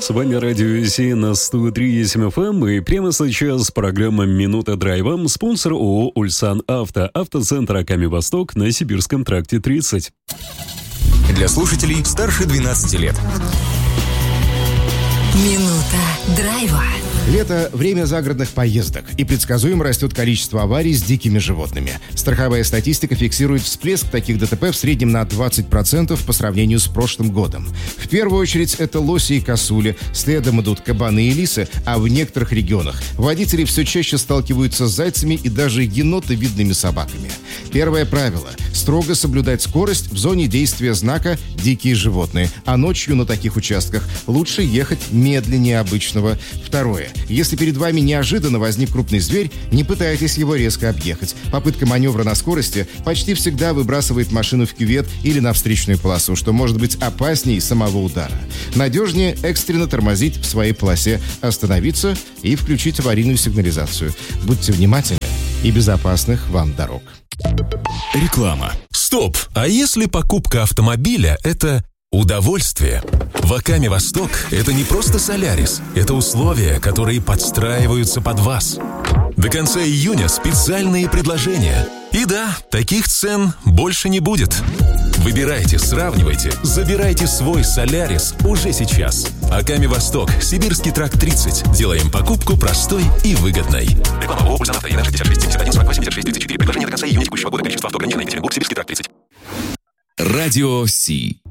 С вами Радио Си на 103.7 FM, и прямо сейчас программа «Минута драйва». Спонсор ООО «Ульсан Авто». Автоцентр Аками Восток на Сибирском тракте 30. Для слушателей старше 12 лет. Минута драйва. Лето – время загородных поездок, и предсказуемо растет количество аварий с дикими животными. Страховая статистика фиксирует всплеск таких ДТП в среднем на 20% по сравнению с прошлым годом. В первую очередь это лоси и косули, следом идут кабаны и лисы, а в некоторых регионах водители все чаще сталкиваются с зайцами и даже енотовидными собаками. Первое правило – строго соблюдать скорость в зоне действия знака «Дикие животные», а ночью на таких участках лучше ехать медленнее обычного. Второе. Если перед вами неожиданно возник крупный зверь, не пытайтесь его резко объехать. Попытка маневра на скорости почти всегда выбрасывает машину в кювет или на встречную полосу, что может быть опаснее самого удара. Надежнее экстренно тормозить в своей полосе, остановиться и включить аварийную сигнализацию. Будьте внимательны и безопасных вам дорог. Реклама. Стоп! А если покупка автомобиля – это удовольствие? В Аками Восток это не просто Солярис, это условия, которые подстраиваются под вас. До конца июня специальные предложения. И да, таких цен больше не будет. Выбирайте, сравнивайте, забирайте свой Солярис уже сейчас. Аками Восток, Сибирский тракт 30. Делаем покупку простой и выгодной. Реклама ООО «Ульсан Авто», ЕН 66 71 48 56 34. Предложение до конца июня текущего года. Количество авто ограничено. Екатеринбург, Сибирский тракт 30. Радио Си.